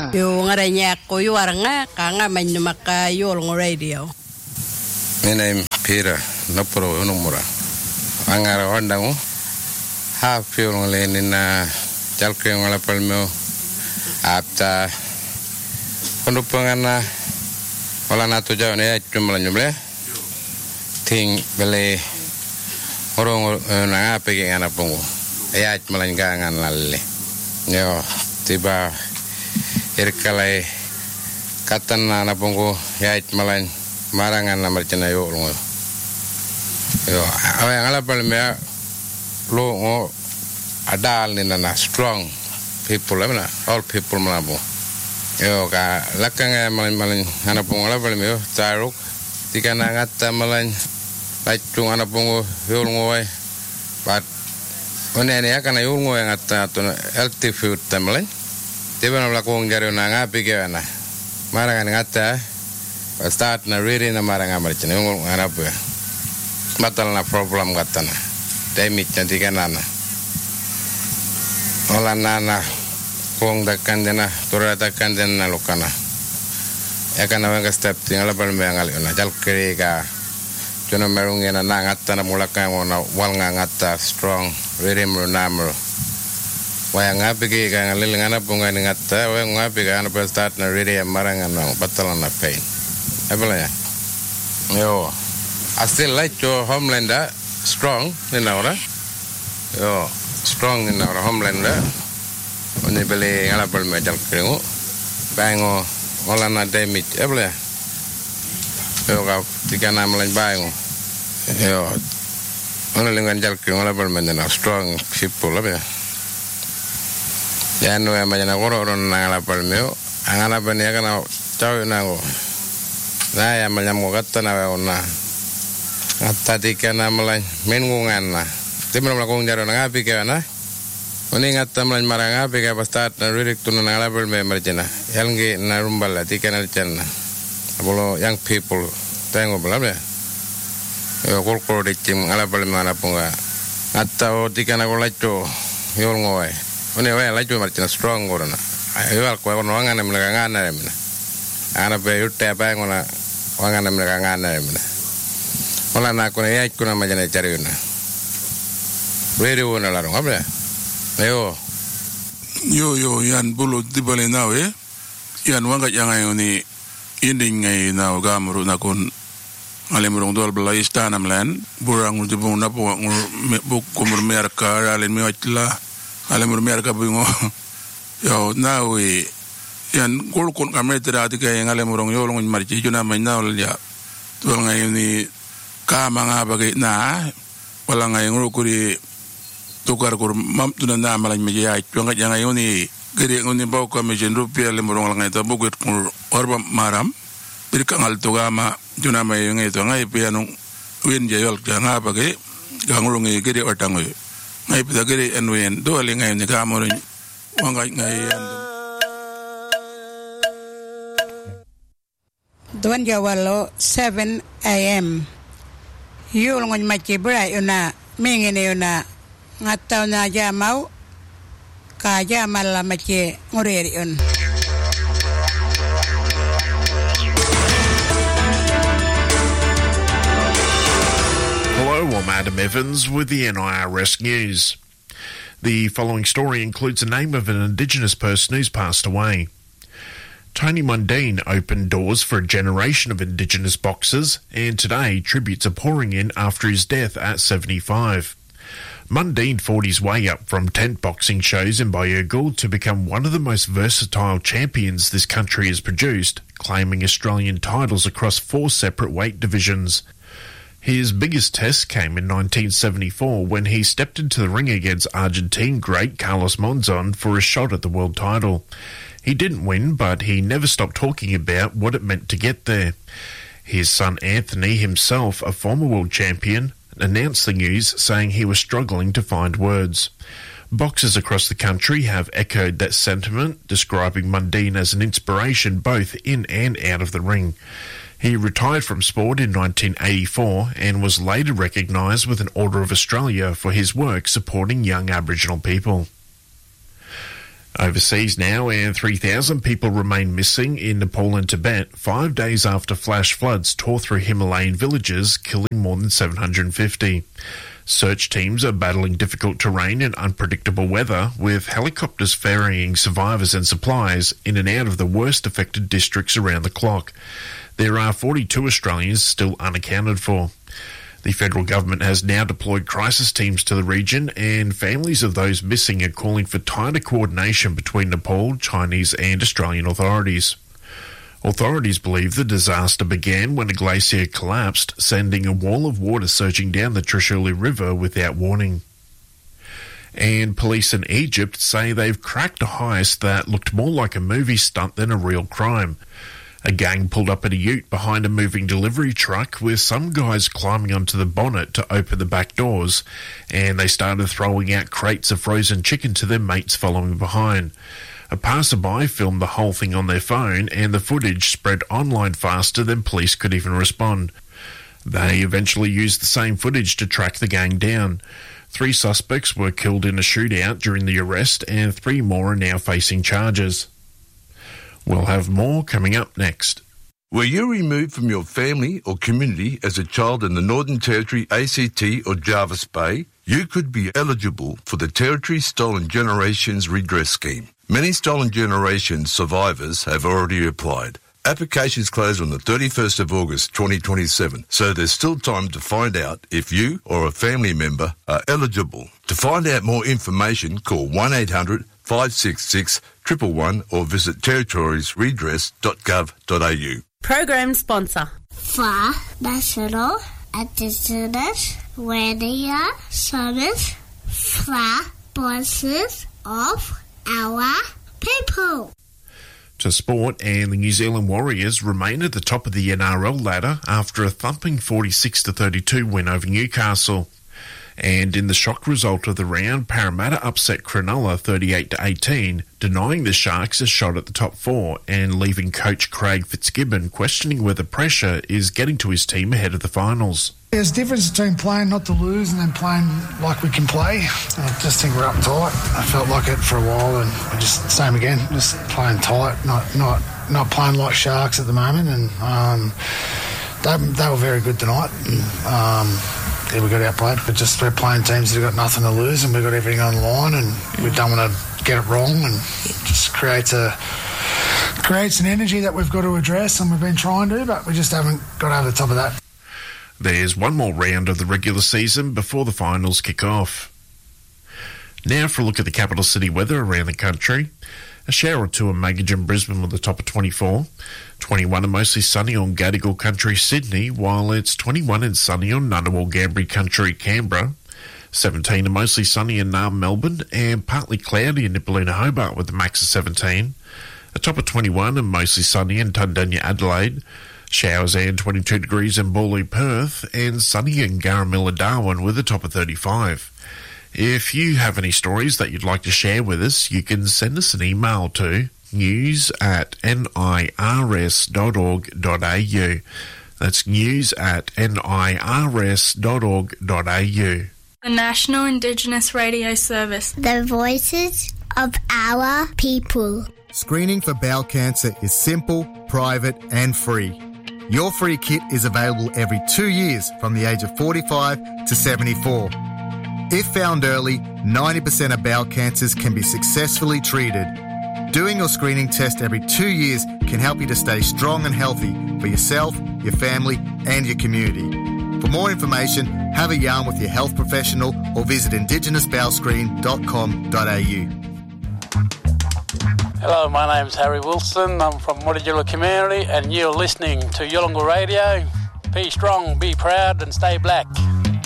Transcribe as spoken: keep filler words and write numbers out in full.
Yung ngaranya ko yung nga kanga man maka yung radio. My name Peter Napuro Unumura. Angara wandangu half yung lenin na jalke yung alapalmo apta kono pangana wala na to jaw ne chumla nyumle ting bele orong na ape ngana pongo ayat malan gangan lalle yo tiba irkalai katan na pongo ayat malan marangan na marchana yo lo yo awang alapalme lo ngo adal ni na strong people la all people malabo yo ka lakang malan malan ana pong ala palme yo taruk tikana ngata malan laitung ana pong yo ngoy but onene akana yo ngoy ngata to altitude tamalan tebana la kong jaro na ngapi ke ana marangan ngata start na reading na maranga marchane yo ana po batal na problem gatana damage na tikana Ola nana kong dakkan dena tura dakkan dena lokana yakana wanga step tingala palme angal ona jal kerega jono merungena na ngatta na mulaka ona walnga ngatta strong rhythm namro waya ngapi ke ka ngalil ngana punga ni ngatta waya ngapi ka ana start na rhythm maranga no batala na pain abala ya yo I still like your homelander strong ni naura yo strong in our homeland oni bele ngala pal me jal krengo bango wala na damage eble yo ga tikana malan bango yo ona lengan jal krengo la pal me na strong people la be ya no ya majana goro ron na ngala pal me angala bane ya kana taw na go na ya malam go gatta na ona gatta tikana malan mengungan na Timur melakukan jalan ngapi ke mana? Oni ngata melan marang ngapi ke pastat na ririk tunu na ngalapel me merjana. Yang ge na rumbal la tikan alcana. Apolo young people tengo belum ya? Yo kol kol dicim ngalapel mana punga. Ngata o tikan aku laco yol ngoy. Oni wae laco merjana strong gorona. Ayo al ko ono ngana melega ngana remna. Ana pe yutte apa ngona wangana melega ngana remna. Ola na ko ya kuna majana cariuna. Radio na larong abla yo yo yo yan bulo dibale nawe yan wanga janga yoni inding ngai na gamru na kon alemrong dol bla istana mlan burang dibung na po bu kumur merka alen mi watla alemur merka bungo yo nawe yan gol kon kametra ti kay alemrong yo long marchi juna may na ya dol ngai ni kama nga bagay na wala ngai ngurukuri tukar kur mam tuna na malan me ya chunga janga yoni gere ngoni baw ko me jen rupia le morong ngai ta buget kur orba maram bir kangal to gama juna me ngai to ngai pe anu win je yol janga bage gangulu ngai gere watango ngai pe gere en wen do le ngai ni ka mo wanga ngai ando Tuan jawalo seven a m Yul ngon machi bra una mingene una ngataw na jamaw ka jamal la machi ngureri un Hello, I'm Adam Evans with the N I R S News. The following story includes the name of an Indigenous person who's passed away. Tony Mundine opened doors for a generation of Indigenous boxers, and today tributes are pouring in after his death at seventy-five. Mundine fought his way up from tent boxing shows in Bayergul to become one of the most versatile champions this country has produced, claiming Australian titles across four separate weight divisions. His biggest test came in nineteen seventy-four when he stepped into the ring against Argentine great Carlos Monzon for a shot at the world title. He didn't win, but he never stopped talking about what it meant to get there. His son Anthony, himself a former world champion, announced the news, saying he was struggling to find words. Boxers across the country have echoed that sentiment, describing Mundine as an inspiration both in and out of the ring. He retired from sport in nineteen eighty-four and was later recognised with an Order of Australia for his work supporting young Aboriginal people. Overseas now, and three thousand people remain missing in Nepal and Tibet, five days after flash floods tore through Himalayan villages, killing more than seven hundred fifty. Search teams are battling difficult terrain and unpredictable weather, with helicopters ferrying survivors and supplies in and out of the worst affected districts around the clock. There are forty-two Australians still unaccounted for. The federal government has now deployed crisis teams to the region, and families of those missing are calling for tighter coordination between Nepal, Chinese and Australian authorities. Authorities believe the disaster began when a glacier collapsed, sending a wall of water surging down the Trishuli River without warning. And police in Egypt say they've cracked a heist that looked more like a movie stunt than a real crime. A gang pulled up at a ute behind a moving delivery truck with some guys climbing onto the bonnet to open the back doors, and they started throwing out crates of frozen chicken to their mates following behind. A passerby filmed the whole thing on their phone, and the footage spread online faster than police could even respond. They eventually used the same footage to track the gang down. Three suspects were killed in a shootout during the arrest, and three more are now facing charges. We'll have more coming up next. Were you removed from your family or community as a child in the Northern Territory, A C T or Jervis Bay? You could be eligible for the Territory Stolen Generations Redress Scheme. Many Stolen Generations survivors have already applied. Applications close on the thirty-first of August twenty twenty-seven, so there's still time to find out if you or a family member are eligible. To find out more information, call one eight hundred five six six one one one or visit territories redress dot gov dot a u. Program sponsor. For National Indigenous Radio Service, for voices of our people. To sport, and the New Zealand Warriors remain at the top of the N R L ladder after a thumping forty-six to thirty-two win over Newcastle. And in the shock result of the round, Parramatta upset Cronulla thirty-eight to eighteen, denying the Sharks a shot at the top four and leaving coach Craig Fitzgibbon questioning whether pressure is getting to his team ahead of the finals. There's a difference between playing not to lose and then playing like we can play. I just think we're uptight. I felt like it for a while, and we just same again, just playing tight, not not not playing like Sharks at the moment. And um, they, they were very good tonight. And, um, yeah, we got outplayed, but just we're playing teams that have got nothing to lose, and we've got everything on the line, and we don't want to get it wrong, and it just creates a creates an energy that we've got to address, and we've been trying to, but we just haven't got over the top of that. There's one more round of the regular season before the finals kick off. Now for a look at the capital city weather around the country. A shower or two in Magidge and Brisbane with a top of twenty-four. twenty-one and mostly sunny on Gadigal Country, Sydney, while it's twenty-one and sunny on Ngunnawal Gambri Country, Canberra. seventeen and mostly sunny in Naarm, Melbourne, and partly cloudy in Nipaluna, Hobart with a max of seventeen. A top of twenty-one and mostly sunny in Tundanya, Adelaide. Showers and twenty-two degrees in Boorloo, Perth, and sunny in Garamilla, Darwin with a top of thirty-five. If you have any stories that you'd like to share with us, you can send us an email to news at nirs dot org dot a u. That's news at nirs dot org dot a u. The National Indigenous Radio Service. The voices of our people. Screening for bowel cancer is simple, private and free. Your free kit is available every two years from the age of forty-five to seventy-four. If found early, ninety percent of bowel cancers can be successfully treated. Doing your screening test every two years can help you to stay strong and healthy for yourself, your family and your community. For more information, have a yarn with your health professional or visit indigenous bowel screen dot com dot a u. Hello, my name's Harry Wilson. I'm from Mutijula community and you're listening to Yolngu Radio. Be strong, be proud and stay black.